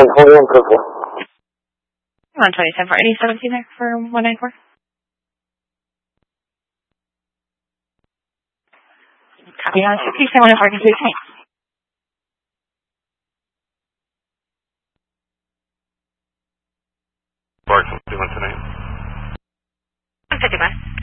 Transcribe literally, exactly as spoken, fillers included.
nine twenty-one for four. one twenty-seven for any seventeen there for one ninety-four. Copy on sixty, seven one four, can you please me? Barks, one fifty-one tonight. one fifty-one.